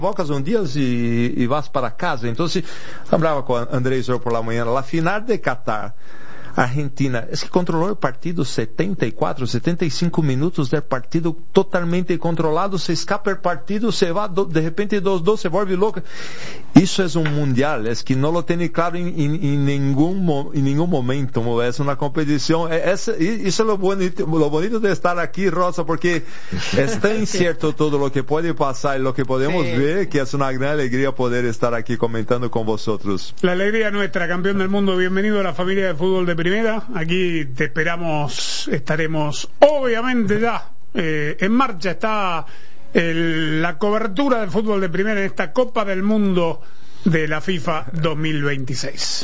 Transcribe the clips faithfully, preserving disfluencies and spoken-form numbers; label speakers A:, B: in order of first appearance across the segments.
A: Convocas um dia e, e vas para casa. Então, hablaba com Andrés hoje por la manhã, a final de Qatar, Argentina, es que controlou o partido setenta e quatro, setenta e cinco minutos del partido totalmente controlado, se escapa el partido, se va, de repente dos dos, se vuelve louco. Isso é um mundial, é que não lo tem claro em, em, em, nenhum, em nenhum momento, é uma competição, é, essa, isso é lo bonito, lo bonito de estar aqui, Rosa, porque é tão incierto todo lo que pode passar e lo que podemos sí. ver, que é uma grande alegria poder estar aqui comentando com vosotros.
B: La alegría nuestra, campeón del mundo, bienvenido a la familia de fútbol de Primera. Aquí te esperamos, estaremos obviamente ya eh, en marcha. Está el, la cobertura del fútbol de Primera en esta Copa del Mundo de la FIFA dos mil veintiséis.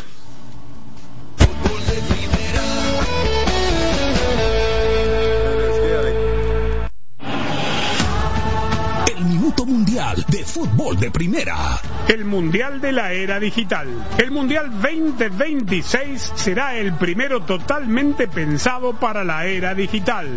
C: Mundial de fútbol de primera.
B: El Mundial de la era digital. El Mundial veinte veintiséis será el primero totalmente pensado para la era digital.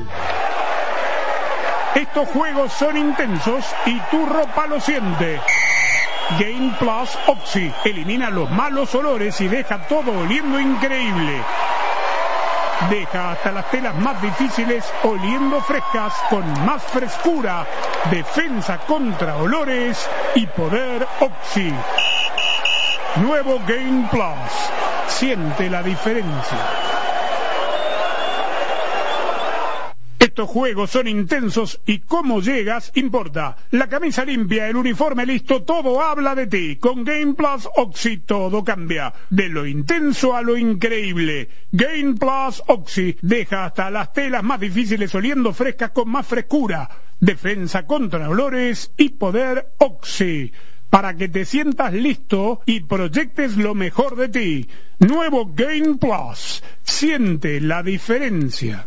B: Estos juegos son intensos y tu ropa lo siente. Game Plus Oxy elimina los malos olores y deja todo oliendo increíble. Deja hasta las telas más difíciles oliendo frescas con más frescura, defensa contra olores y poder Oxy. Nuevo Game Plus. Siente la diferencia. Estos juegos son intensos y cómo llegas importa. La camisa limpia, el uniforme listo, todo habla de ti. Con Game Plus Oxy todo cambia. De lo intenso a lo increíble. Game Plus Oxy deja hasta las telas más difíciles oliendo frescas con más frescura. Defensa contra olores y poder Oxy. Para que te sientas listo y proyectes lo mejor de ti. Nuevo Game Plus. Siente la diferencia.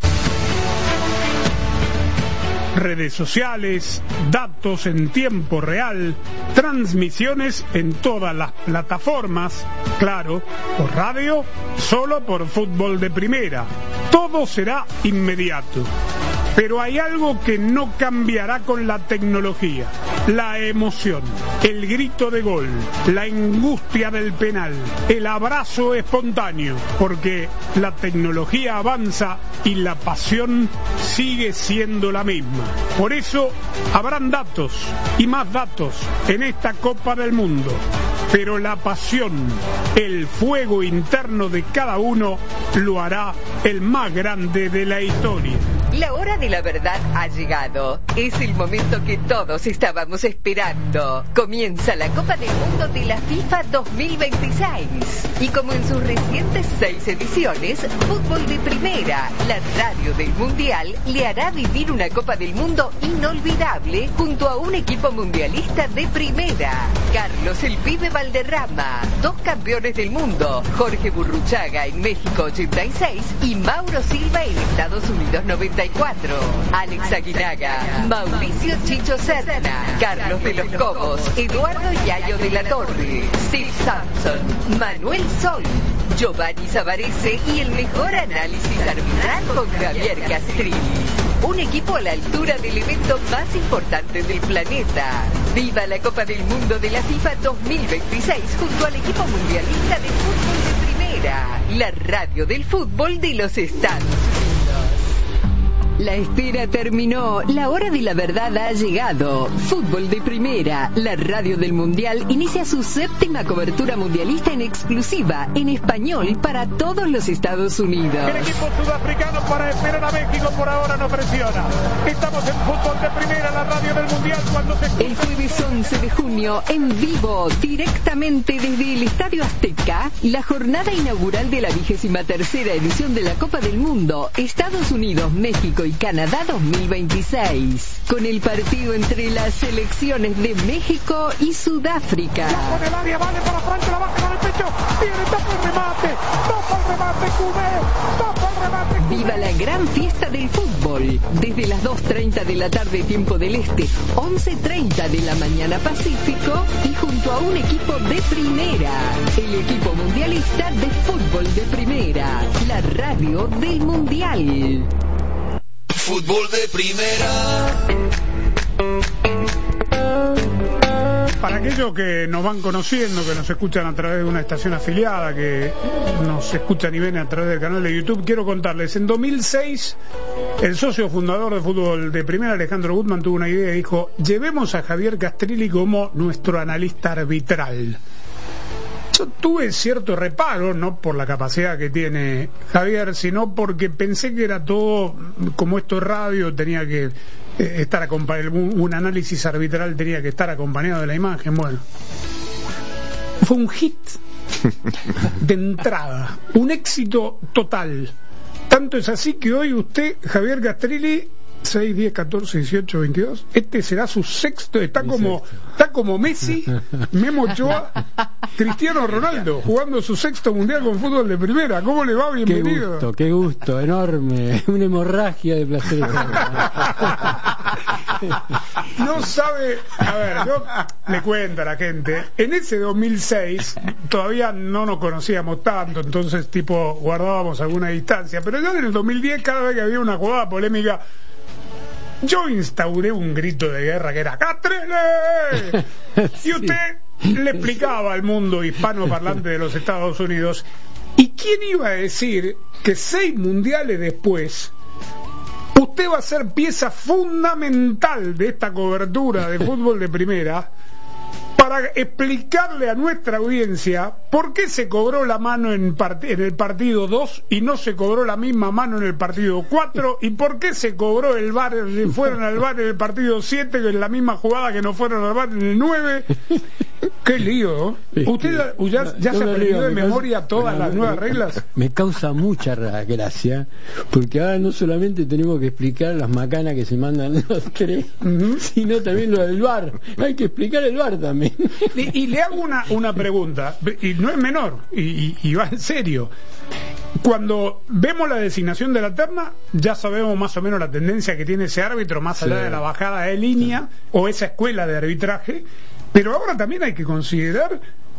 B: Redes sociales, datos en tiempo real, transmisiones en todas las plataformas, claro, por radio, solo por fútbol de primera. Todo será inmediato. Pero hay algo que no cambiará con la tecnología: la emoción, el grito de gol, la angustia del penal, el abrazo espontáneo, porque la tecnología avanza y la pasión sigue siendo la misma. Por eso habrán datos y más datos en esta Copa del Mundo, pero la pasión, el fuego interno de cada uno lo hará el más grande de la historia.
D: La hora de la verdad ha llegado. Es el momento que todos estábamos esperando. Comienza la Copa del Mundo de la FIFA dos mil veintiséis. Y como en sus recientes seis ediciones, Fútbol de Primera, la radio del Mundial, le hará vivir una Copa del Mundo inolvidable junto a un equipo mundialista de primera. Carlos el Pibe Valderrama, dos campeones del mundo, Jorge Burruchaga en México ochenta y seis y Mauro Silva en Estados Unidos noventa y cuatro. Alex Aguinaga, Mauricio Chicho Serna, Carlos de los Cobos, Eduardo Yayo de la Torre, Steve Sampson, Manuel Sol, Giovanni Savarese y el mejor análisis arbitral con Javier Castrilli. Un equipo a la altura del evento más importante del planeta. ¡Viva la Copa del Mundo de la FIFA dos mil veintiséis junto al equipo mundialista de fútbol de primera! La radio del fútbol de los Estados Unidos. La espera terminó, la hora de la verdad ha llegado. Fútbol de Primera, la radio del Mundial, inicia su séptima cobertura mundialista en exclusiva, en español, para todos los Estados Unidos.
B: El equipo sudafricano para esperar a México por ahora no presiona. Estamos en Fútbol de Primera, la radio del Mundial, cuando se...
D: El jueves once de junio, en vivo, directamente desde el Estadio Azteca, la jornada inaugural de la vigésima tercera edición de la Copa del Mundo, Estados Unidos, México y Canadá dos mil veintiséis, con el partido entre las selecciones de México y Sudáfrica.
B: Con el área, vale para Francia, la baja con el pecho, tiene toca el remate, toca el remate, Cubé, toca el remate.
D: Viva la gran fiesta del fútbol, desde las dos treinta de la tarde tiempo del Este, once treinta de la mañana Pacífico, y junto a un equipo de primera, el equipo mundialista de fútbol de primera, la radio del Mundial.
C: Fútbol de Primera.
B: Para aquellos que nos van conociendo, que nos escuchan a través de una estación afiliada, que nos escuchan y ven a través del canal de YouTube, quiero contarles, en dos mil seis el socio fundador de Fútbol de Primera, Alejandro Gutman, tuvo una idea y dijo: llevemos a Javier Castrilli como nuestro analista arbitral. Yo tuve cierto reparo, no por la capacidad que tiene Javier, sino porque pensé que era todo, como esto es radio, tenía que eh, estar acompañado, un, un análisis arbitral tenía que estar acompañado de la imagen. Bueno, fue un hit de entrada, un éxito total. Tanto es así que hoy usted, Javier Castrilli, seis, diez, catorce, dieciocho, veintidós, este será su sexto, está como está como Messi, Memo Ochoa, Cristiano Ronaldo, jugando su sexto mundial con Fútbol de Primera. ¿Cómo le va? Bienvenido.
E: Qué gusto, qué gusto, enorme, una hemorragia de placer.
B: No sabe, a ver, yo le cuento a la gente, en ese dos mil seis todavía no nos conocíamos tanto, entonces tipo guardábamos alguna distancia, pero ya en el dos mil diez, cada vez que había una jugada polémica, yo instauré un grito de guerra que era ¡Castrilli! Y usted le explicaba al mundo hispanoparlante de los Estados Unidos. ¿Y quién iba a decir que seis mundiales después usted va a ser pieza fundamental de esta cobertura de Fútbol de Primera para explicarle a nuestra audiencia por qué se cobró la mano en, part- en el partido dos y no se cobró la misma mano en el partido cuatro, y por qué se cobró el V A R, fueron al V A R en el partido siete en la misma jugada que no fueron al V A R en el nueve? ¡Qué lío! ¿Usted ya, ya, ya se aprendió de memoria causa, todas las nuevas reglas?
E: Me causa mucha gracia, porque ahora no solamente tenemos que explicar las macanas que se mandan los tres, uh-huh, sino también lo del V A R. Hay que explicar el V A R también.
B: Y, y le hago una, una pregunta, y no es menor, y, y, y va en serio. Cuando vemos la designación de la terna, ya sabemos más o menos la tendencia que tiene ese árbitro, más allá sí. de la bajada de línea, sí. o esa escuela de arbitraje. Pero ahora también hay que considerar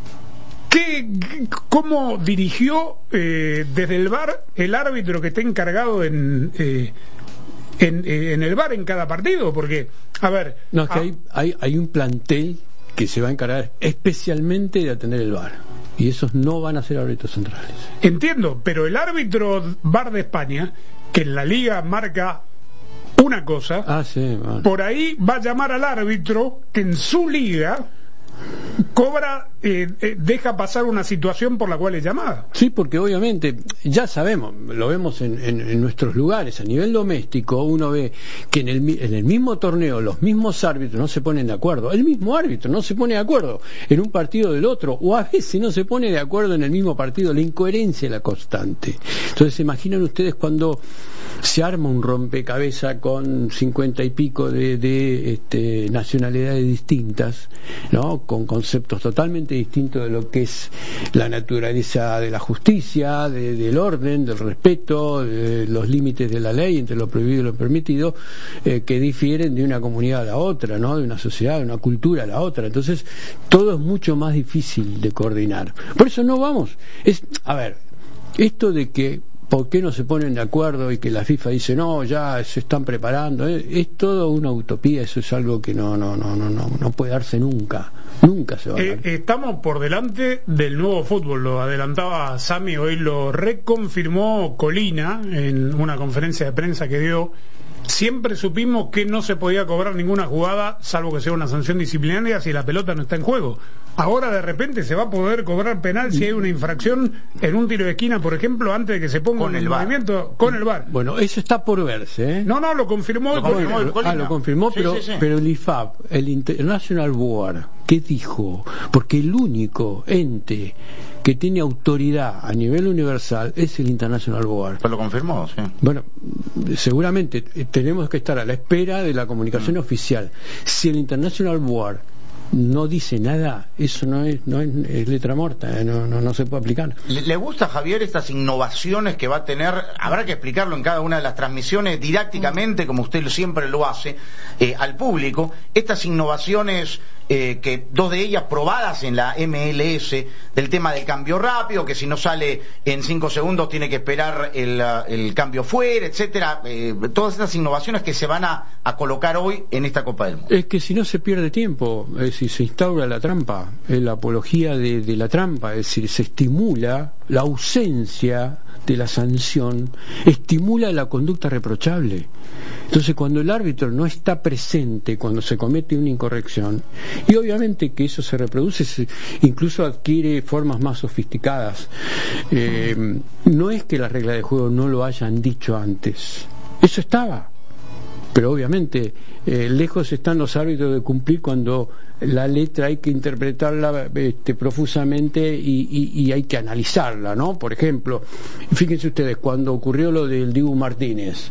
B: que, cómo dirigió eh, desde el V A R el árbitro que está encargado en, eh, en, eh, en el V A R en cada partido, porque, a ver...
E: No, es que
B: a...
E: hay, hay, hay un plantel que se va a encargar especialmente de atender el V A R, y esos no van a ser árbitros centrales.
B: Entiendo, pero el árbitro V A R de España, que en la liga marca una cosa,
E: ah, sí, bueno.
B: por ahí va a llamar al árbitro que en su liga cobra, eh, eh, deja pasar una situación por la cual es llamada.
E: Sí, porque obviamente ya sabemos, lo vemos en, en, en nuestros lugares, a nivel doméstico, uno ve que en el, en el mismo torneo los mismos árbitros no se ponen de acuerdo, el mismo árbitro no se pone de acuerdo en un partido del otro, o a veces no se pone de acuerdo en el mismo partido, la incoherencia es la constante. Entonces, ¿se imaginan ustedes cuando se arma un rompecabezas con cincuenta y pico de, de este, nacionalidades distintas, ¿no? Con conceptos totalmente distintos de lo que es la naturaleza de la justicia, de, del orden, del respeto, de los límites de la ley entre lo prohibido y lo permitido, eh, que difieren de una comunidad a la otra, ¿no? De una sociedad, de una cultura a la otra. Entonces, todo es mucho más difícil de coordinar. Por eso no vamos. Es, a ver, esto de que ¿por qué no se ponen de acuerdo y que la FIFA dice no, ya se están preparando? Es, es todo una utopía, eso es algo que no no no no no, no puede darse nunca, nunca se va a dar.
B: Eh, estamos por delante del nuevo fútbol, lo adelantaba Sami, hoy lo reconfirmó Colina en una conferencia de prensa que dio. Siempre supimos que no se podía cobrar ninguna jugada, salvo que sea una sanción disciplinaria, si la pelota no está en juego. Ahora de repente se va a poder cobrar penal si hay una infracción en un tiro de esquina, por ejemplo, antes de que se ponga un movimiento con el V A R.
E: Bueno, eso está por verse, ¿eh?
B: No, no, lo confirmó.
E: Lo confirmó el
B: Colina.
E: Ah, lo confirmó, sí, pero, sí, sí. pero el I F A B, el International Board, ¿qué dijo? Porque el único ente que tiene autoridad a nivel universal es el International Board.
F: Pues lo confirmó, sí.
E: Bueno, seguramente tenemos que estar a la espera de la comunicación mm. oficial. Si el International Board no dice nada, eso no es, no es, es letra muerta, ¿eh? no, no, no se puede aplicar.
F: ¿Le, ¿Le gusta, Javier, estas innovaciones que va a tener? Habrá que explicarlo en cada una de las transmisiones didácticamente, como usted siempre lo hace, eh, al público. Estas innovaciones eh, que dos de ellas probadas en la M L S, del tema del cambio rápido, que si no sale en cinco segundos tiene que esperar el, el cambio fuera, etcétera. Eh, todas estas innovaciones que se van a, a colocar hoy en esta Copa del Mundo.
E: Es que si no se pierde tiempo, es decir, se instaura la trampa, es la apología de, de la trampa, es decir, se estimula la ausencia de la sanción, estimula la conducta reprochable. Entonces, cuando el árbitro no está presente, cuando se comete una incorrección, y obviamente que eso se reproduce, se, incluso adquiere formas más sofisticadas, eh, no es que las reglas de juego no lo hayan dicho antes, eso estaba. Pero obviamente eh, lejos están los árbitros de cumplir cuando la letra hay que interpretarla este, profusamente y, y, y hay que analizarla, ¿no? Por ejemplo, fíjense ustedes, cuando ocurrió lo del Dibu Martínez,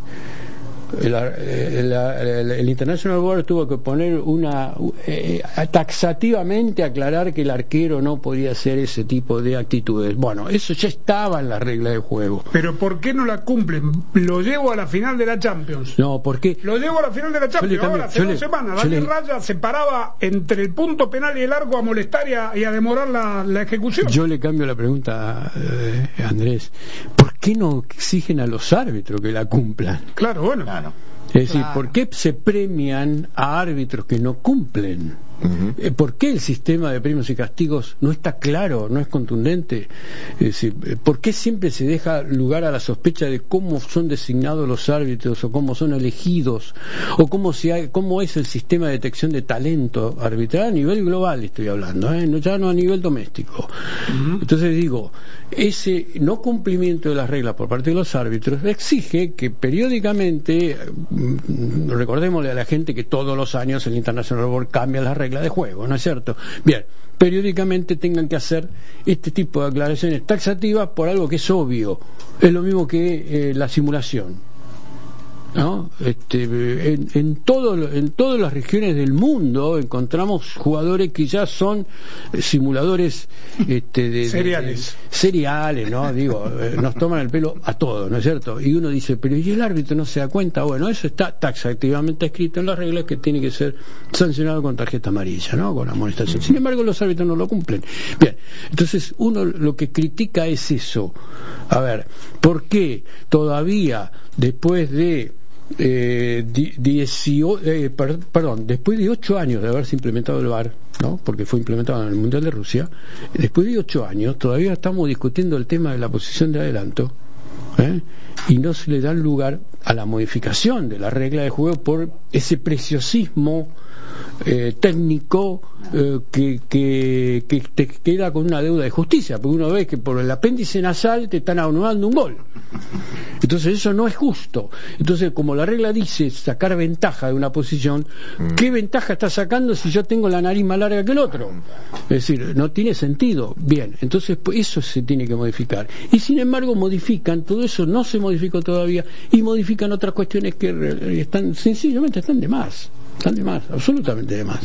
E: el, el, el, el International Board tuvo que poner una eh, taxativamente aclarar que el arquero no podía hacer ese tipo de actitudes. Bueno, eso ya estaba en la regla de juego.
B: Pero ¿por qué no la cumplen? Lo llevo a la final de la Champions.
E: No, porque
B: lo llevo a la final de la Champions.
E: cambio,
B: Ahora, hace dos
E: le,
B: semanas, Daniel
E: le,
B: Raya se paraba entre el punto penal y el arco a molestar y a, y a demorar la, la ejecución.
E: Yo le cambio la pregunta, eh, Andrés. ¿Por qué no exigen a los árbitros que la cumplan?
B: Claro, bueno.
F: Claro.
E: Es decir,
G: Claro.
E: ¿por qué se premian a árbitros que no cumplen? Uh-huh. Eh, ¿Por qué el sistema de premios y castigos no está claro, no es contundente? Es decir, ¿por qué siempre se deja lugar a la sospecha de cómo son designados los árbitros o cómo son elegidos o cómo, se hay, cómo es el sistema de detección de talento arbitral a nivel global? Estoy hablando, ¿eh? no, ya no a nivel doméstico. Uh-huh. Entonces digo, ese no cumplimiento de las reglas por parte de los árbitros exige que periódicamente, recordémosle a la gente que todos los años el International Board cambia las reglas de juego, ¿no es cierto? Bien, periódicamente tengan que hacer este tipo de aclaraciones taxativas por algo que es obvio. Es lo mismo que eh, la simulación, ¿no? Este, en, en, todo, en todas las regiones del mundo encontramos jugadores que ya son simuladores este, de,
B: seriales,
E: de, de, seriales, ¿no? Digo, eh, nos toman el pelo a todos, ¿no es cierto? Y uno dice, pero ¿y el árbitro no se da cuenta? Bueno, eso está taxativamente escrito en las reglas, que tiene que ser sancionado con tarjeta amarilla, ¿no? Con amonestación. Sin embargo, los árbitros no lo cumplen. Bien, entonces uno lo que critica es eso. A ver, ¿por qué todavía después de Eh, dieciocho, eh, per, perdón, después de ocho años de haberse implementado el V A R, ¿no? Porque fue implementado en el Mundial de Rusia, después de ocho años todavía estamos discutiendo el tema de la posición de adelanto, ¿eh? Y no se le da lugar a la modificación de la regla de juego por ese preciosismo eh, técnico eh, que, que, que te queda con una deuda de justicia, porque uno ve que por el apéndice nasal te están anulando un gol. Entonces eso no es justo. Entonces, como la regla dice sacar ventaja de una posición, ¿qué ventaja está sacando si yo tengo la nariz más larga que el otro? Es decir, no tiene sentido. Bien, entonces pues, eso se tiene que modificar. Y sin embargo modifican, todo eso no se modificó todavía, y modifican otras cuestiones que están, sencillamente están de más. Están de más, absolutamente de más.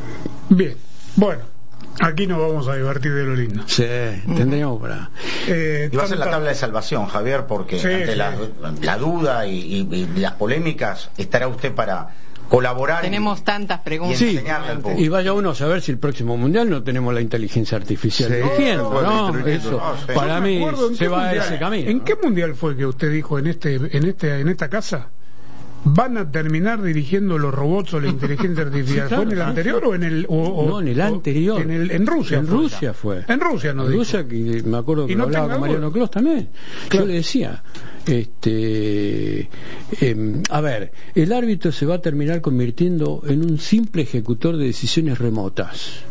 B: Bien, bueno, aquí nos vamos a divertir de lo lindo.
E: Sí, tendríamos para...
F: Eh, y va a ser la tabla de salvación, Javier, porque
B: sí,
F: ante
B: sí.
F: La, la duda y, y, y las polémicas estará usted para colaborar.
G: Tenemos
F: y,
G: tantas preguntas.
F: Y,
E: sí,
F: al público.
E: y vaya uno a saber si el próximo mundial no tenemos la inteligencia artificial
A: sí,
E: dirigiendo,
A: no,
E: ¿no?
A: no,
E: Eso,
F: no, sí.
E: para mí se va
B: mundial,
E: a ese camino.
B: ¿En
E: ¿no?
B: qué mundial fue que usted dijo en este, en este, en esta casa? ¿Van a terminar dirigiendo los robots o la inteligencia artificial?
E: Sí, claro,
B: ¿Fue en el anterior o en el o, o,
E: no, en el anterior.
B: En, el, en Rusia.
E: En
B: fue.
E: Rusia fue.
B: En Rusia no
E: En
B: dijo.
E: Rusia, que me acuerdo que
B: Y no
E: hablaba
B: tenga
E: con Mariano
B: duda.
E: Clos también.
B: Claro.
E: Yo le decía, este, eh, a ver, el árbitro se va a terminar convirtiendo en un simple ejecutor de decisiones remotas.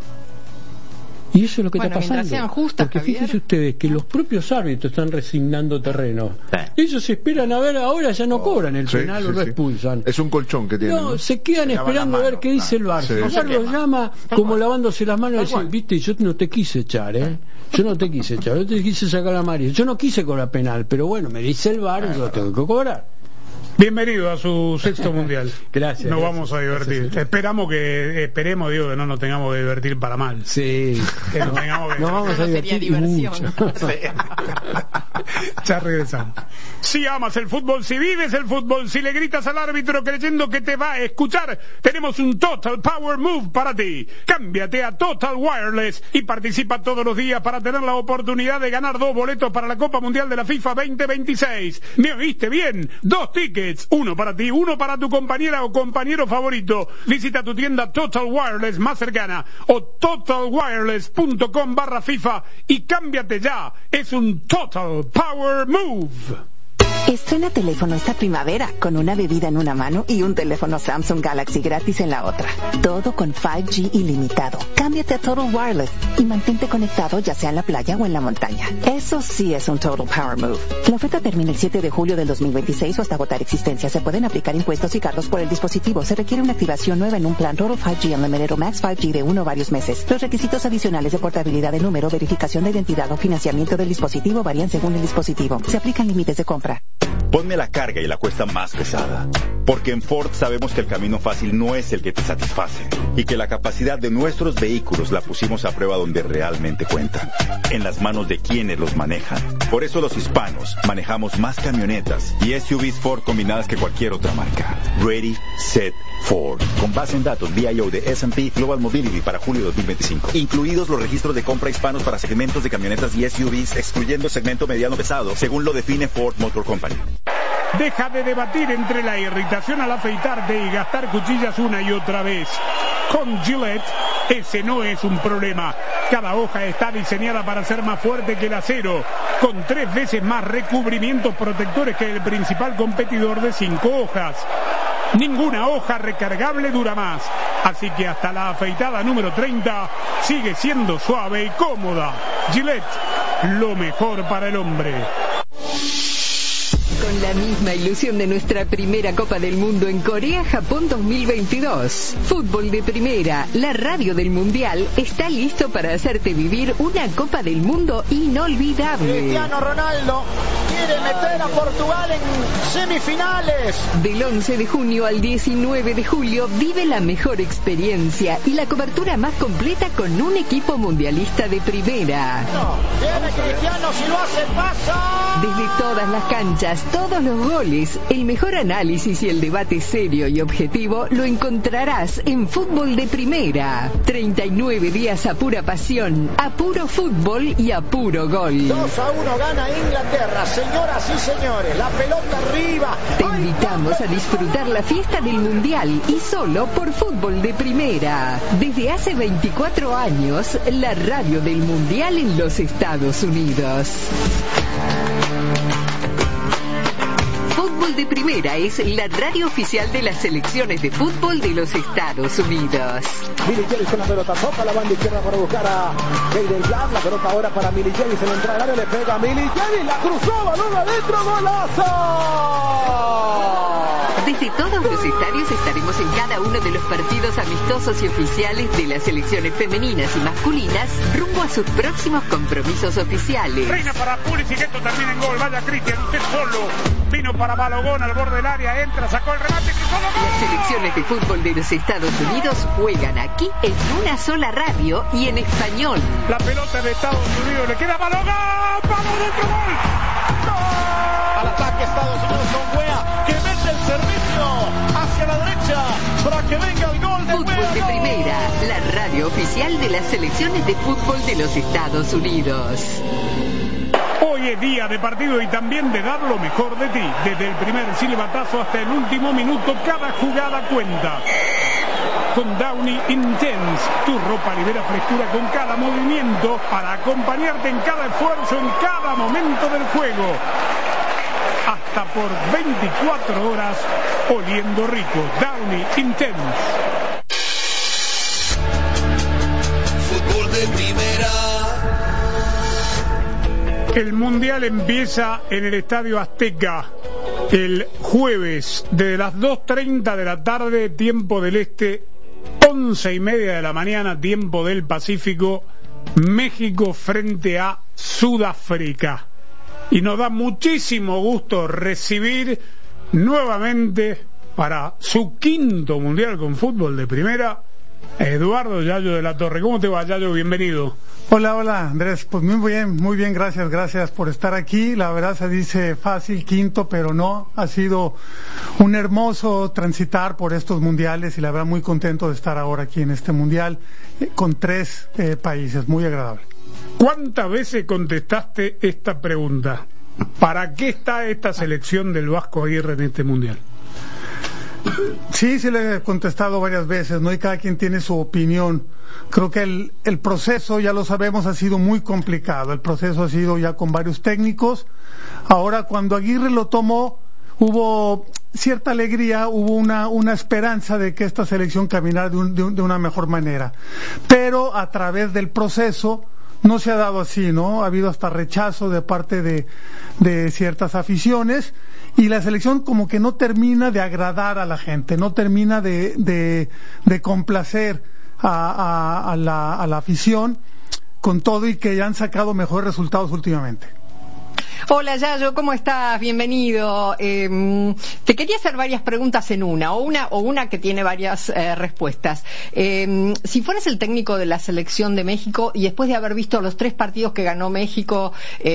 E: Y eso es lo que
G: Bueno,
E: está pasando.
G: mientras sean justas,
E: Porque
G: Javier.
E: fíjense ustedes que los propios árbitros están resignando terreno.
F: Sí.
E: Ellos esperan a ver, ahora ya no cobran el
A: Sí,
E: penal
A: sí,
E: o lo
A: sí.
E: expulsan.
A: Es un colchón que tiene.
E: No,
A: ¿no?
E: se quedan
F: Se lavan
E: esperando
F: las
E: a ver
F: manos,
E: qué dice el VAR.
A: Sí.
E: El
F: No se
E: VAR los
F: quema.
E: llama
F: Tal
E: como
F: cual.
E: lavándose las manos y
F: Tal
E: dice,
F: cual.
E: viste, yo no te quise echar, ¿eh? Yo no te quise echar, yo te quise sacar la amarilla. Yo no quise cobrar penal, pero bueno, me dice el VAR, yo lo tengo que cobrar.
B: Bienvenido a su sexto mundial.
E: Gracias.
B: Nos
E: gracias.
B: vamos a divertir.
E: Gracias.
B: Esperamos que, esperemos, digo, que no nos tengamos que divertir para mal.
E: Sí.
B: Que nos tengamos que
E: Nos vamos a
G: Eso no sería
E: divertir y
G: diversión.
E: mucho.
F: Sí.
B: Ya regresamos. Si amas el fútbol, si vives el fútbol, si le gritas al árbitro creyendo que te va a escuchar, tenemos un Total Power Move para ti. Cámbiate a Total Wireless y participa todos los días para tener la oportunidad de ganar dos boletos para la Copa Mundial de la FIFA veinte veintiséis. ¿Me oíste bien? Dos tickets, uno para ti, uno para tu compañera o compañero favorito. Visita tu tienda Total Wireless más cercana o totalwireless.com barra FIFA y cámbiate ya. Es un Total Power Move.
G: Estrena teléfono esta primavera con una bebida en una mano y un teléfono Samsung Galaxy gratis en la otra. Todo con cinco G ilimitado. Cámbiate a Total Wireless y mantente conectado ya sea en la playa o en la montaña. Eso sí es un Total Power Move. La oferta termina el siete de julio del dos mil veintiséis o hasta agotar existencia. Se pueden aplicar impuestos y cargos por el dispositivo. Se requiere una activación nueva en un plan Total cinco G Unlimited o Max cinco G de uno o varios meses. Los requisitos adicionales de portabilidad de número, verificación de identidad o financiamiento del dispositivo varían según el dispositivo. Se aplican límites de compra.
H: Ponme la carga y la cuesta más pesada. Porque en Ford sabemos que el camino fácil no es el que te satisface. Y que la capacidad de nuestros vehículos la pusimos a prueba donde realmente cuentan. En las manos de quienes los manejan. Por eso los hispanos manejamos más camionetas y S U Vs Ford combinadas que cualquier otra marca. Ready, Set, Ford. Con base en datos V I O de S and P Global Mobility para julio de dos mil veinticinco. Incluidos los registros de compra hispanos para segmentos de camionetas y S U Vs, excluyendo el segmento mediano pesado, según lo define Ford Motor Company.
B: Deja de debatir entre la irritación al afeitarte y gastar cuchillas una y otra vez. Con Gillette, ese no es un problema. Cada hoja está diseñada para ser más fuerte que el acero, con tres veces más recubrimientos protectores que el principal competidor de cinco hojas. Ninguna hoja recargable dura más, así que hasta la afeitada número treinta sigue siendo suave y cómoda. Gillette, lo mejor para el hombre.
D: Con la misma ilusión de nuestra primera Copa del Mundo en Corea-Japón dos mil veintidós, Fútbol de Primera, la radio del Mundial, está listo para hacerte vivir una Copa del Mundo inolvidable.
F: Cristiano Ronaldo quiere meter a Portugal en semifinales.
D: Del once de junio al diecinueve de julio, vive la mejor experiencia y la cobertura más completa con un equipo mundialista de primera.
F: No, viene Cristiano, si lo hace pasa.
D: Desde todas las canchas, todos los goles, el mejor análisis y el debate serio y objetivo lo encontrarás en Fútbol de Primera. treinta y nueve días a pura pasión, a puro fútbol y a puro gol.
F: dos a uno gana Inglaterra, señoras y señores, la pelota arriba.
D: Te invitamos a disfrutar la fiesta del Mundial y solo por Fútbol de Primera. Desde hace veinticuatro años, la radio del Mundial en los Estados Unidos. Fútbol de Primera es la radio oficial de las selecciones de fútbol de los Estados Unidos.
I: Milichelis con la pelota, toca la banda izquierda para buscar a Hayden Black, la pelota ahora para Milichelis, en la entrada del área le pega a Milichelis, la cruzó, balón adentro, golazo.
D: Desde todos los estadios estaremos en cada uno de los partidos amistosos y oficiales de las selecciones femeninas y masculinas rumbo a sus próximos compromisos oficiales.
B: Reina para Pulisic, esto termina en gol, vaya Cristian, usted solo. Vino para Balogón al borde del área, entra, sacó el remate, cruzó la gol.
D: Las selecciones de fútbol de los Estados Unidos juegan aquí en una sola radio y en español.
B: La pelota de Estados Unidos le queda a Balogón, ¡vamos dentro, gol! ¡Gol!
F: Al ataque Estados Unidos con Wea, que mete el servicio hacia la derecha para que venga el gol de
D: Fútbol
F: Wea.
D: de Primera, la radio oficial de las selecciones de fútbol de los Estados Unidos.
B: Hoy es día de partido y también de dar lo mejor de ti. Desde el primer silbatazo hasta el último minuto, cada jugada cuenta. Con Downy Intense, tu ropa libera frescura con cada movimiento para acompañarte en cada esfuerzo, en cada momento del juego. Hasta por veinticuatro horas oliendo rico. Downy Intense.
C: Fútbol de Primera.
B: El Mundial empieza en el Estadio Azteca el jueves desde las dos treinta de la tarde, tiempo del Este, once y media de la mañana, tiempo del Pacífico, México frente a Sudáfrica. Y nos da muchísimo gusto recibir nuevamente para su quinto Mundial con Fútbol de Primera Eduardo Yayo de la Torre. ¿Cómo te va, Yayo? Bienvenido.
J: Hola, hola, Andrés. Pues muy bien, muy bien, gracias, gracias por estar aquí. La verdad se dice fácil, quinto, pero no. Ha sido un hermoso transitar por estos mundiales y la verdad muy contento de estar ahora aquí en este mundial eh, con tres eh, países. Muy agradable.
B: ¿Cuántas veces contestaste esta pregunta? ¿Para qué está esta selección del Vasco Aguirre en este mundial?
J: Sí, sí le he contestado varias veces, ¿no? Y cada quien tiene su opinión. Creo que el, el proceso, ya lo sabemos, ha sido muy complicado. El proceso ha sido ya con varios técnicos. Ahora, cuando Aguirre lo tomó, hubo cierta alegría, hubo una, una esperanza de que esta selección caminara de, un, de, un, de una mejor manera. Pero a través del proceso no se ha dado así, ¿no? Ha habido hasta rechazo de parte de, de ciertas aficiones. Y la selección como que no termina de agradar a la gente, no termina de, de, de complacer a, a, a, la, a la afición, con todo y que ya han sacado mejores resultados últimamente.
D: Hola Yayo, ¿cómo estás? Bienvenido. Eh, te quería hacer varias preguntas en una, o una, o una que tiene varias eh, respuestas. Eh, si fueras el técnico de la selección de México y después de haber visto los tres partidos que ganó México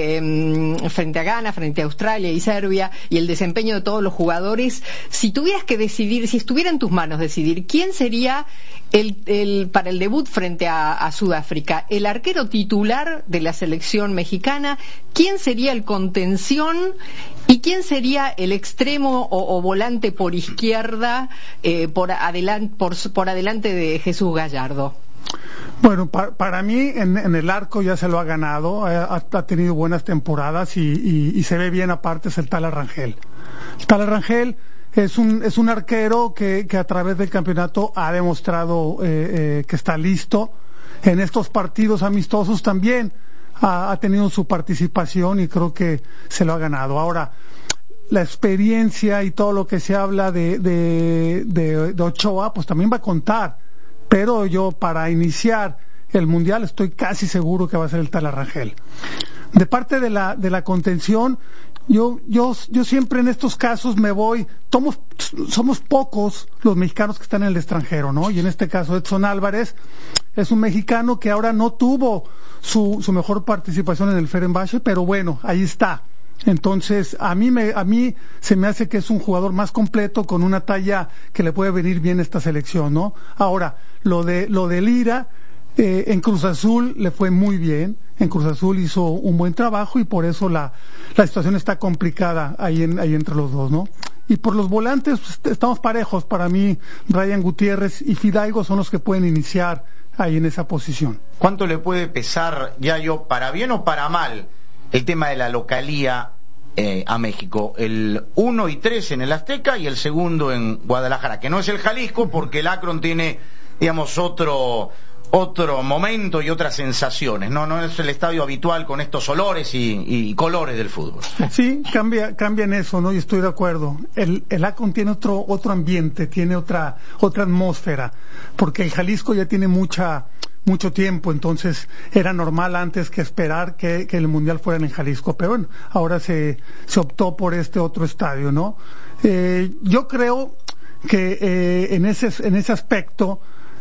D: eh, frente a Ghana, frente a Australia y Serbia, y el desempeño de todos los jugadores, si tuvieras que decidir, si estuviera en tus manos decidir, ¿quién sería el, el para el debut frente a, a Sudáfrica? ¿El arquero titular de la selección mexicana? ¿Quién sería el contención? ¿Y quién sería el extremo o, o volante por izquierda eh, por, adelan, por, por adelante de Jesús Gallardo?
J: Bueno, pa, para mí en, en el arco ya se lo ha ganado, ha, ha tenido buenas temporadas y, y, y se ve bien aparte es el Tala Rangel. El Tala Rangel es un, es un arquero que, que a través del campeonato ha demostrado eh, eh, que está listo. En estos partidos amistosos también Ha, ha tenido su participación y creo que se lo ha ganado. Ahora, la experiencia y todo lo que se habla de, de, de, de Ochoa, pues también va a contar. Pero yo, para iniciar el Mundial, estoy casi seguro que va a ser el Tala Rangel. De parte de la, de la contención, yo, yo, yo siempre en estos casos me voy, somos, somos pocos los mexicanos que están en el extranjero, ¿no? Y en este caso Edson Álvarez es un mexicano que ahora no tuvo su, su mejor participación en el Fenerbahce, pero bueno, ahí está. Entonces, a mí, me, a mí se me hace que es un jugador más completo con una talla que le puede venir bien a esta selección, ¿no? Ahora, lo de, lo de Lira, eh, en Cruz Azul le fue muy bien. En Cruz Azul hizo un buen trabajo y por eso la, la situación está complicada ahí, en, ahí entre los dos, ¿no? Y por los volantes, pues, estamos parejos. Para mí, Ryan Gutiérrez y Fidalgo son los que pueden iniciar ahí en esa posición.
F: ¿Cuánto le puede pesar, Yayo, para bien o para mal, el tema de la localía eh, a México? El uno y tres en el Azteca y el segundo en Guadalajara, que no es el Jalisco porque el Akron tiene, digamos, otro... otro momento y otras sensaciones, no no es el estadio habitual con estos olores y, y colores del fútbol.
J: Sí, cambia cambia en eso, ¿no? Y estoy de acuerdo. El el Akron tiene otro otro ambiente, tiene otra otra atmósfera, porque el Jalisco ya tiene mucha mucho tiempo, entonces era normal antes que esperar que, que el Mundial fuera en Jalisco, pero bueno, ahora se se optó por este otro estadio, ¿no? Eh, yo creo que eh, en ese en ese aspecto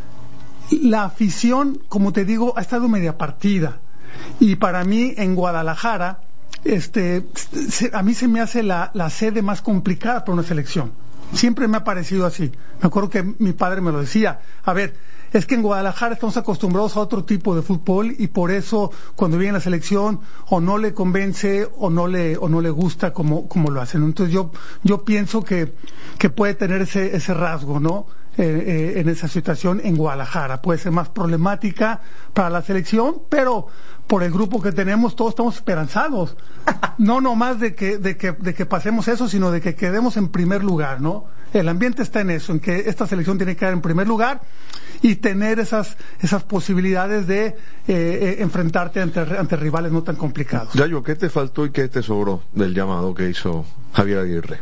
J: la afición, como te digo, ha estado media partida. Y para mí, en Guadalajara, este, se, a mí se me hace la, la sede más complicada para una selección. Siempre me ha parecido así. Me acuerdo que mi padre me lo decía. A ver, es que en Guadalajara estamos acostumbrados a otro tipo de fútbol y por eso cuando viene la selección o no le convence o no le o no le gusta como, como lo hacen. Entonces yo yo pienso que, que puede tener ese, ese rasgo, ¿no? Eh, eh, en esa situación en Guadalajara. Puede ser más problemática para la selección, pero por el grupo que tenemos todos estamos esperanzados. No nomás de que, de que, de que pasemos eso, sino de que quedemos en primer lugar, ¿no? El ambiente está en eso, en que esta selección tiene que quedar en primer lugar y tener esas, esas posibilidades de eh, eh, enfrentarte ante, ante rivales no tan complicados.
K: Yayo, ¿qué te faltó y qué te sobró del llamado que hizo Javier Aguirre?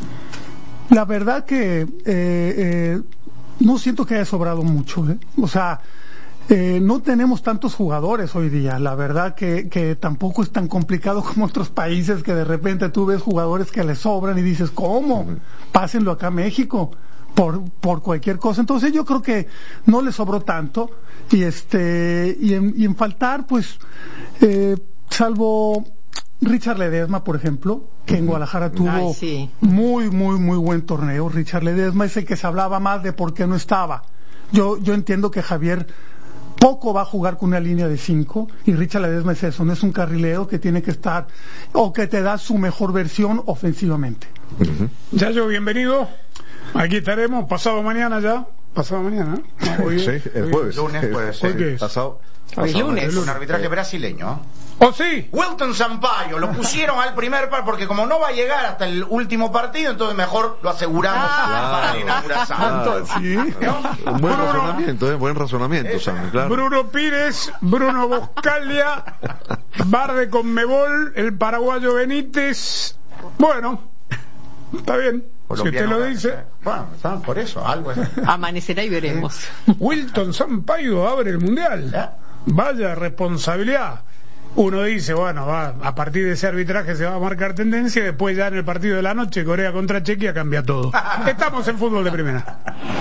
J: La verdad que eh, eh, no siento que haya sobrado mucho, ¿eh? O sea, eh, no tenemos tantos jugadores hoy día. La verdad que, que tampoco es tan complicado como otros países que de repente tú ves jugadores que les sobran y dices, ¿cómo? Uh-huh. Pásenlo acá a México. por, por cualquier cosa. Entonces yo creo que no le sobró tanto, y este, y en, y en faltar, pues, eh, salvo Richard Ledesma, por ejemplo, que en Guadalajara tuvo
L: Ay, sí.
J: muy, muy, muy buen torneo. Richard Ledesma es el que se hablaba más de por qué no estaba. Yo, yo entiendo que Javier poco va a jugar con una línea de cinco, y Richard Ledesma es eso, no es un carrilero que tiene que estar, o que te da su mejor versión ofensivamente.
B: Uh-huh. Yayo, bienvenido. Aquí estaremos pasado mañana ya. Pasado mañana, ¿no? Hoy,
K: sí, el jueves.
F: Lunes puede ser.
B: ¿Hoy qué es?
K: Pasado.
L: Hoy lunes.
F: Un arbitraje brasileño.
B: ¿Oh, sí?
F: Wilton Sampaio, lo pusieron al primer par porque como no va a llegar hasta el último partido, entonces mejor lo aseguramos
K: Ah,
F: para la inauguración.
K: claro.
J: Sí.
K: Un buen
B: Bruno-
K: razonamiento, ¿eh? Buen razonamiento, Sammy, claro.
B: Bruno Pires, Bruno Boscalia, Bar de Conmebol, el paraguayo Benítez. Bueno, está bien. Si usted
F: Colombiano,
B: lo dice.
F: Bueno, está, por eso, algo es.
L: Amanecerá y veremos.
B: Wilton Sampaio abre el mundial. Vaya responsabilidad. Uno dice, bueno, va, a partir de ese arbitraje se va a marcar tendencia, y después ya en el partido de la noche, Corea contra Chequia, cambia todo. Estamos en fútbol de primera.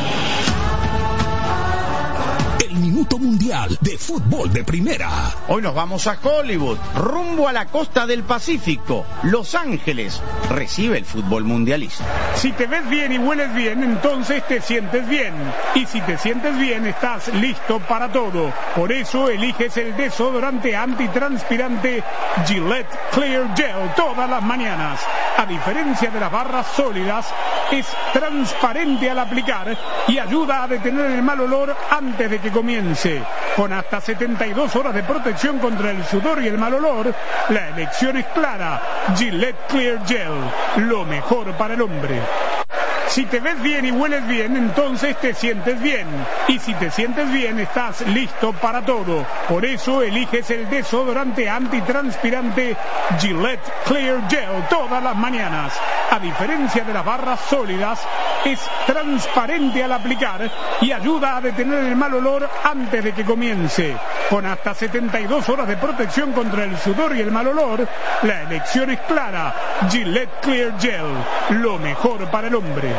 M: El minuto mundial de fútbol de primera.
N: Hoy nos vamos a Hollywood, rumbo a la costa del Pacífico. Los Ángeles recibe el fútbol mundialista.
B: Si te ves bien y hueles bien, entonces te sientes bien. Y si te sientes bien, estás listo para todo. Por eso eliges el desodorante antitranspirante Gillette Clear Gel todas las mañanas. A diferencia de las barras sólidas, es transparente al aplicar y ayuda a detener el mal olor antes de que comience. Con hasta setenta y dos horas de protección contra el sudor y el mal olor, la elección es clara. Gillette Clear Gel, lo mejor para el hombre. Si te ves bien y hueles bien, entonces te sientes bien. Y si te sientes bien, estás listo para todo. Por eso eliges el desodorante antitranspirante Gillette Clear Gel todas las mañanas. A diferencia de las barras sólidas, es transparente al aplicar y ayuda a detener el mal olor antes de que comience. Con hasta setenta y dos horas de protección contra el sudor y el mal olor, la elección es clara. Gillette Clear Gel, lo mejor para el hombre.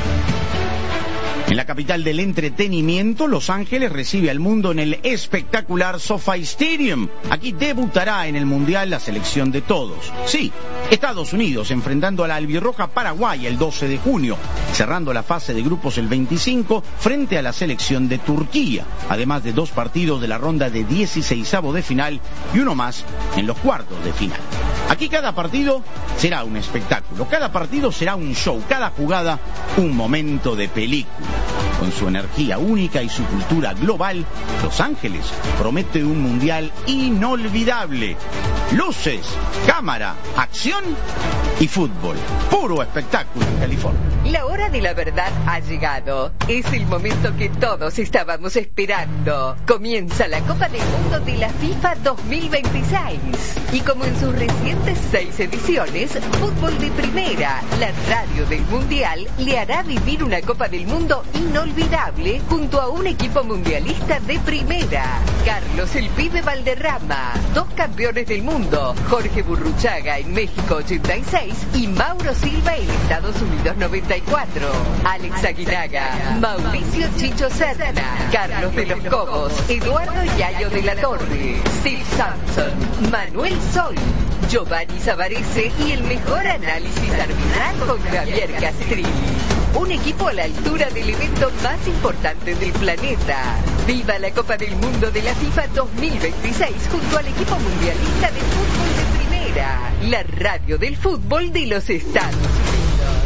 N: En la capital del entretenimiento, Los Ángeles recibe al mundo en el espectacular SoFi Stadium. Aquí debutará en el Mundial la selección de todos. Sí, Estados Unidos enfrentando a la albirroja Paraguay el doce de junio, cerrando la fase de grupos el veinticinco frente a la selección de Turquía, además de dos partidos de la ronda de dieciseisavo de final y uno más en los cuartos de final. Aquí cada partido será un espectáculo, cada partido será un show, cada jugada un momento de película. Con su energía única y su cultura global, Los Ángeles promete un mundial inolvidable. Luces, cámara, acción y fútbol. Puro espectáculo en California.
D: La hora de la verdad ha llegado. Es el momento que todos estábamos esperando. Comienza la Copa del Mundo de la FIFA dos mil veintiséis. Y como en sus recientes seis ediciones, Fútbol de Primera, la radio del Mundial, le hará vivir una Copa del Mundo inolvidable junto a un equipo mundialista de primera. Carlos el Pibe Valderrama, dos campeones del mundo, Jorge Burruchaga en México ochenta y seis y Mauro Silva en Estados Unidos noventa y cuatro. Alex Aguinaga, Mauricio Chicho Serna, Carlos de los Cobos, Eduardo Yayo de la Torre, Steve Sampson, Manuel Sol, Giovanni Savarese y el mejor análisis arbitral con Javier Castrilli. Un equipo a la altura del evento más importante del planeta. ¡Viva la Copa del Mundo de la FIFA dos mil veintiséis junto al equipo mundialista de fútbol de primera! La radio del fútbol de los Estados Unidos.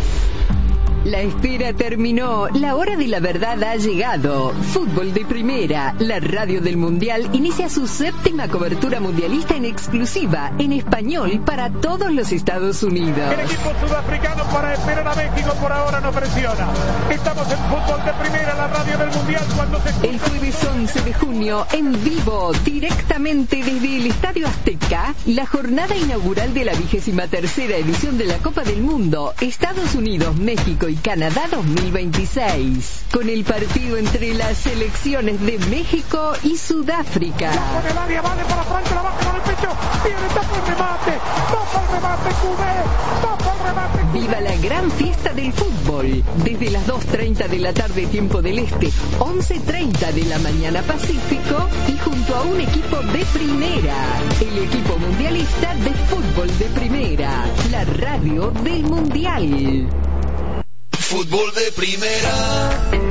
D: La espera terminó, la hora de la verdad ha llegado. Fútbol de Primera, la radio del Mundial, inicia su séptima cobertura mundialista en exclusiva, en español, para todos los Estados Unidos.
B: El equipo sudafricano para esperar a México por ahora no presiona. Estamos en Fútbol de Primera, la radio del Mundial, cuando se...
D: El jueves once de junio, en vivo, directamente desde el Estadio Azteca, la jornada inaugural de la vigésima tercera edición de la Copa del Mundo, Estados Unidos, México y Fútbol Canadá dos mil veintiséis, con el partido entre las selecciones de México y Sudáfrica.
I: Con el área, vale para Franco, la baja con el pecho, viene, tapa el remate, tapa el remate, Cubé, tapa el remate, Cubé.
D: Viva la gran fiesta del fútbol, desde las dos treinta de la tarde tiempo del Este, once treinta de la mañana Pacífico, y junto a un equipo de primera, el equipo mundialista de fútbol de primera, la radio del mundial.
C: Fútbol de primera.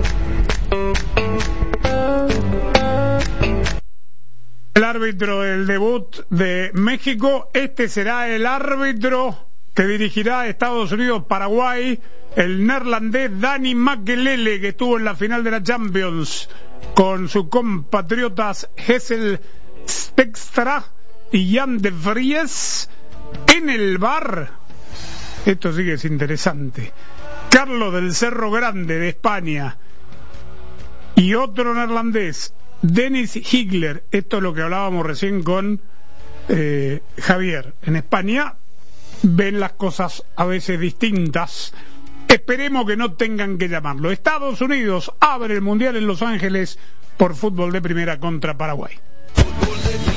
B: El árbitro del debut de México, este será el árbitro que dirigirá a Estados Unidos-Paraguay, el neerlandés Dani Makelele, que estuvo en la final de la Champions con sus compatriotas Hessel Spekstra y Jan de Vries. En el V A R, esto sí que es interesante, Carlos del Cerro Grande de España y otro neerlandés, Dennis Higler. Esto es lo que hablábamos recién con eh, Javier. En España ven las cosas a veces distintas. Esperemos que no tengan que llamarlo. Estados Unidos abre el Mundial en Los Ángeles por fútbol de primera contra Paraguay.
C: Fútbol de primera.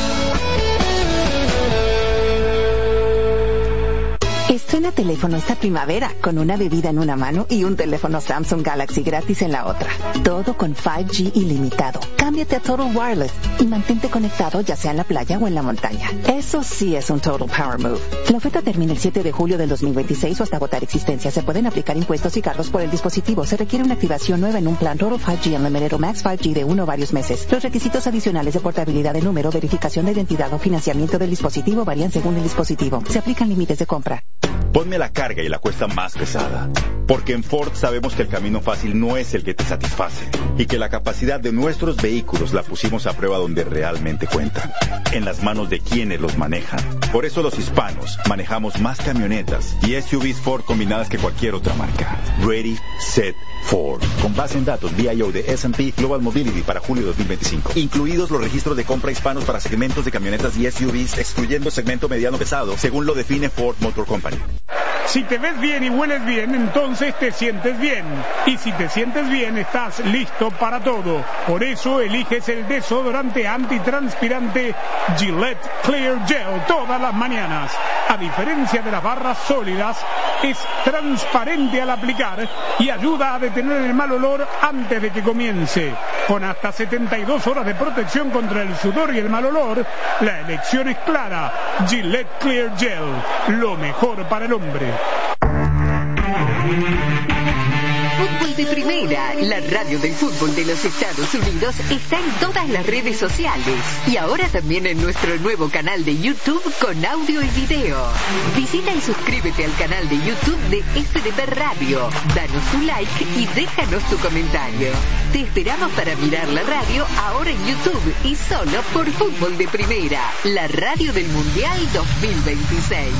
G: Estrena teléfono esta primavera con una bebida en una mano y un teléfono Samsung Galaxy gratis en la otra. Todo con cinco G ilimitado. Cámbiate a Total Wireless y mantente conectado ya sea en la playa o en la montaña. Eso sí es un Total Power Move. La oferta termina el siete de julio del dos mil veintiséis o hasta agotar existencia. Se pueden aplicar impuestos y cargos por el dispositivo. Se requiere una activación nueva en un plan Total cinco G Unlimited o Max cinco G de uno o varios meses. Los requisitos adicionales de portabilidad de número, verificación de identidad o financiamiento del dispositivo varían según el dispositivo. Se aplican límites de compra.
H: Ponme la carga y la cuesta más pesada. Porque en Ford sabemos que el camino fácil no es el que te satisface. Y que la capacidad de nuestros vehículos la pusimos a prueba donde realmente cuentan. En las manos de quienes los manejan. Por eso los hispanos manejamos más camionetas y S U Vs Ford combinadas que cualquier otra marca. Ready, Set, Ford. Con base en datos V I O de S and P Global Mobility para julio dos mil veinticinco. Incluidos los registros de compra hispanos para segmentos de camionetas y S U Vs, excluyendo segmento mediano pesado, según lo define Ford Motor Company.
B: Si te ves bien y hueles bien, entonces te sientes bien. Y si te sientes bien, estás listo para todo. Por eso eliges el desodorante antitranspirante Gillette Clear Gel todas las mañanas. A diferencia de las barras sólidas, es transparente al aplicar y ayuda a detener el mal olor antes de que comience. Con hasta setenta y dos horas de protección contra el sudor y el mal olor, la elección es clara. Gillette Clear Gel, lo mejor para el hombre.
D: Fútbol de primera, la radio del fútbol de los Estados Unidos, está en todas las redes sociales y ahora también en nuestro nuevo canal de YouTube con audio y video. Visita y suscríbete al canal de YouTube de F D P Radio, danos tu like y déjanos tu comentario. Te esperamos para mirar la radio ahora en YouTube y solo por Fútbol de Primera, la radio del Mundial dos mil veintiséis.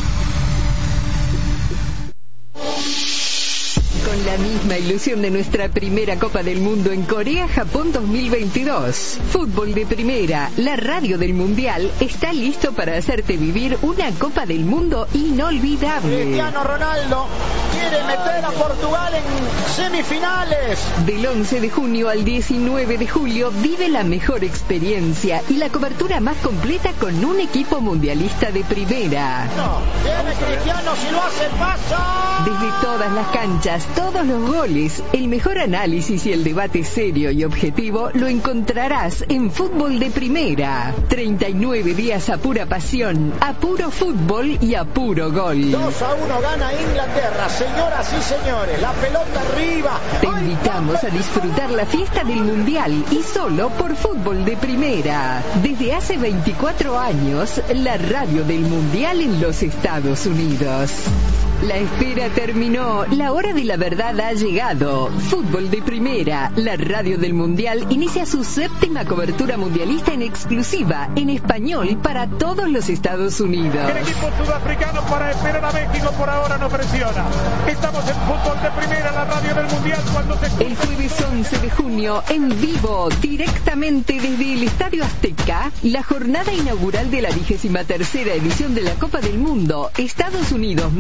D: Con la misma ilusión de nuestra primera Copa del Mundo en Corea-Japón dos mil veintidós, Fútbol de Primera, la radio del Mundial, está listo para hacerte vivir una Copa del Mundo inolvidable.
I: Cristiano Ronaldo quiere meter a Portugal en semifinales.
D: Del once de junio al diecinueve de julio, vive la mejor experiencia y la cobertura más completa con un equipo mundialista de primera.
I: No, viene Cristiano, si lo hace pasa.
D: Desde todas las canchas, todos los goles, el mejor análisis y el debate serio y objetivo lo encontrarás en Fútbol de Primera. treinta y nueve días a pura pasión, a puro fútbol y a puro gol.
I: dos a uno gana Inglaterra, señoras y señores, la pelota arriba.
D: Te invitamos a disfrutar la fiesta del Mundial y solo por Fútbol de Primera. Desde hace veinticuatro años, la radio del Mundial en los Estados Unidos. La espera terminó, la hora de la verdad ha llegado. Fútbol de Primera, la radio del Mundial, inicia su séptima cobertura mundialista en exclusiva, en español, para todos los Estados Unidos.
B: El equipo sudafricano para esperar a México por ahora no presiona. Estamos en Fútbol de Primera, la radio del Mundial, cuando se...
D: El jueves once de junio, en vivo, directamente desde el Estadio Azteca, la jornada inaugural de la vigésima tercera edición de la Copa del Mundo, Estados Unidos, México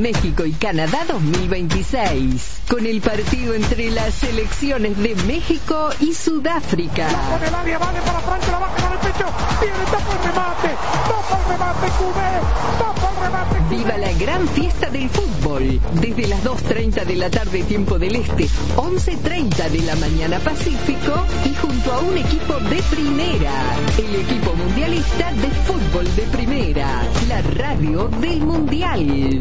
D: y Canadá dos mil veintiséis, con el partido entre las selecciones de México y Sudáfrica.
I: Con el área, vale para Francia, la baja con el pecho, tiene, tapa el remate, tapa el remate, Cubé, tapa el remate.
D: Viva la gran fiesta del fútbol, desde las dos treinta de la tarde tiempo del Este, once treinta de la mañana Pacífico, y junto a un equipo de primera, el equipo mundialista de fútbol de primera, la radio del mundial.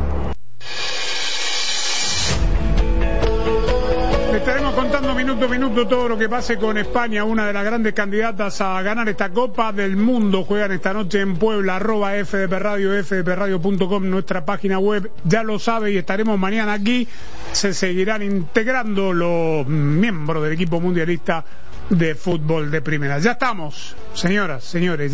B: Le estaremos contando minuto a minuto todo lo que pase con España, una de las grandes candidatas a ganar esta Copa del Mundo. Juegan esta noche en Puebla, arroba F D P Radio, F D P radio punto com, nuestra página web, ya lo sabe, y estaremos mañana aquí. Se seguirán integrando los miembros del equipo mundialista de fútbol de primera. Ya estamos, señoras, señores.